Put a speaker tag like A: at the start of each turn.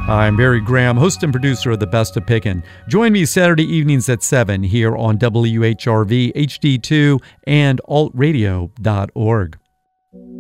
A: I'm Barry Graham, host and producer of The Best of Pickin'. Join me Saturday evenings at 7 here on WHRV, HD2, and altradio.org.